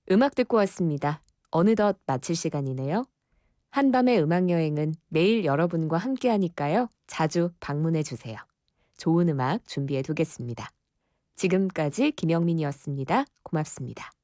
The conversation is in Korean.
음악 듣고 왔습니다. 어느덧 마칠 시간이네요. 한밤의 음악 여행은 매일 여러분과 함께하니까요. 자주 방문해 주세요. 좋은 음악 준비해 두겠습니다. 지금까지 김영민이었습니다. 고맙습니다.